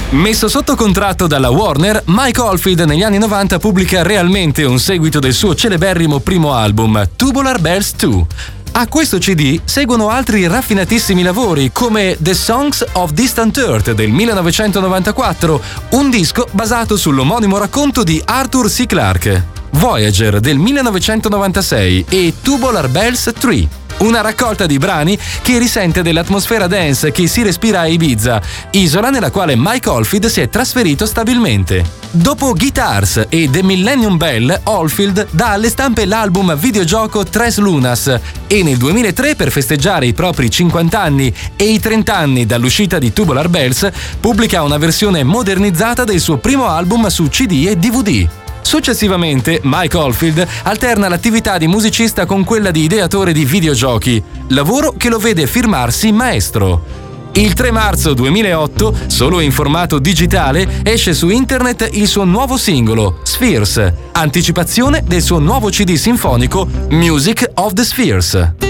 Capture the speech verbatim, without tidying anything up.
Messo sotto contratto dalla Warner, Mike Oldfield negli anni novanta pubblica realmente un seguito del suo celeberrimo primo album, Tubular Bells due. A questo C D seguono altri raffinatissimi lavori come The Songs of Distant Earth del millenovecentonovantaquattro, un disco basato sull'omonimo racconto di Arthur C. Clarke, Voyager del millenovecentonovantasei e Tubular Bells tre. Una raccolta di brani che risente dell'atmosfera dance che si respira a Ibiza, isola nella quale Mike Oldfield si è trasferito stabilmente. Dopo Guitars e The Millennium Bell, Oldfield dà alle stampe l'album videogioco Tres Lunas e nel duemilatré, per festeggiare i propri cinquanta anni e i trenta anni dall'uscita di Tubular Bells, pubblica una versione modernizzata del suo primo album su C D e D V D. Successivamente, Mike Oldfield alterna l'attività di musicista con quella di ideatore di videogiochi, lavoro che lo vede firmarsi maestro. Il tre marzo duemilaotto, solo in formato digitale, esce su internet il suo nuovo singolo, Spheres, anticipazione del suo nuovo C D sinfonico Music of the Spheres.